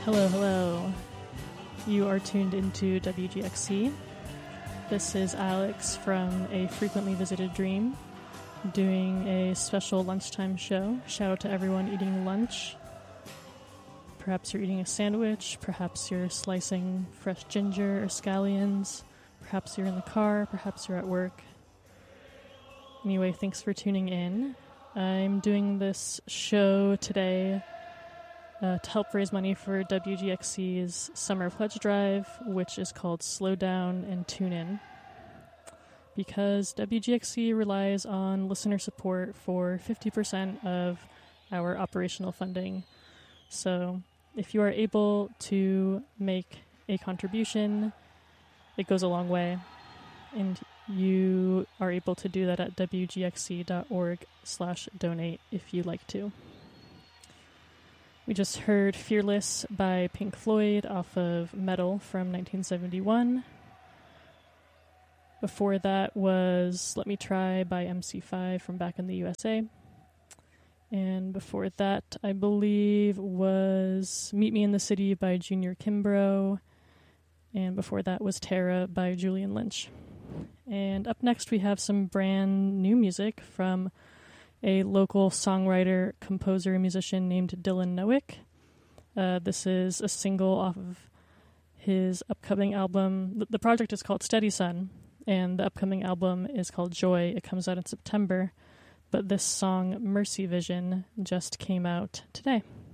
Hello, hello. You are tuned into WGXC. This is Alex from A Frequently Visited Dream, doing a special lunchtime show. Shout out to everyone eating lunch. Perhaps you're eating a sandwich, perhaps you're slicing fresh ginger or scallions, perhaps you're in the car, perhaps you're at work. Anyway, thanks for tuning in. I'm doing this show today to help raise money for WGXC's Summer Pledge Drive, which is called Slow Down and Tune In, because WGXC relies on listener support for 50% of our operational funding. So if you are able to make a contribution, it goes a long way, and you are able to do that at wgxc.org/donate if you'd like to. We just heard Fearless by Pink Floyd off of Metal from 1971. Before that was Let Me Try by MC5 from back in the USA. And before that, I believe, was Meet Me in the City by Junior Kimbrough. And before that was Terra by Julian Lynch. And up next we have some brand new music from a local songwriter, composer, and musician named Dylan Nowick. This is a single off of his upcoming album. The project is called Steady Sun, and the upcoming album is called Joy. It comes out in September, but this song, Mercy Vision, just came out today.